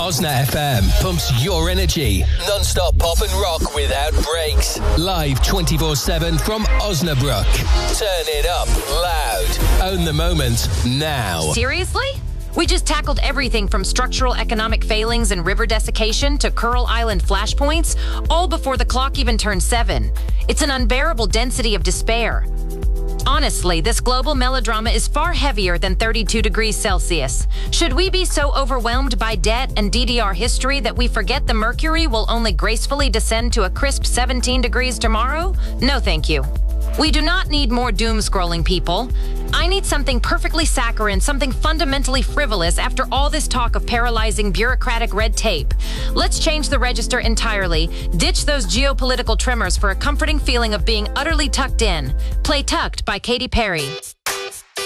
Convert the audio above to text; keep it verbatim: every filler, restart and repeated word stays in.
Osna F M pumps your energy. Non-stop pop and rock without breaks. Live twenty-four seven from Osnabrück. Turn it up loud. Own the moment now. Seriously? We just tackled everything from structural economic failings and river desiccation to Curl Island flashpoints, all before the clock even turned seven. It's an unbearable density of despair. Honestly, this global melodrama is far heavier than thirty-two degrees Celsius. Should we be so overwhelmed by debt and D D R history that we forget the mercury will only gracefully descend to a crisp seventeen degrees tomorrow? No, thank you. We do not need more doom-scrolling, people. I need something perfectly saccharine, something fundamentally frivolous after all this talk of paralyzing bureaucratic red tape. Let's change the register entirely, ditch those geopolitical tremors for a comforting feeling of being utterly tucked in. Play Tucked by Katy Perry.